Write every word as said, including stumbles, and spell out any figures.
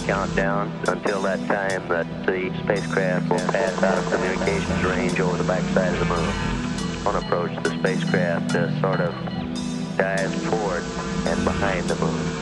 countdown. Until that time that the spacecraft will pass out of communications range over the backside of the moon. On approach, the spacecraft uh, sort of dives toward and behind the moon.